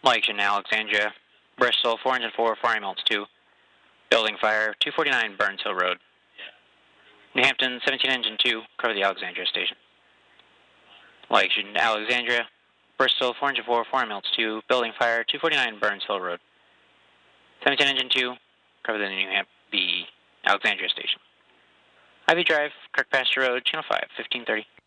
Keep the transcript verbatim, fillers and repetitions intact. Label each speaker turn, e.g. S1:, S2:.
S1: Lexington, Alexandria, Bristol, four engine four, four ambulance two, building fire, two forty-nine Burns Hill Road. New Hampton, seventeen engine two, cover the Alexandria station. Lexington, Alexandria, Bristol, four engine four, four ambulance two, building fire, two forty-nine Burns Hill Road. seventeen engine two, cover the New Hampton, the Alexandria station. Ivy Drive, Kirkpaster Road, channel five, fifteen thirty.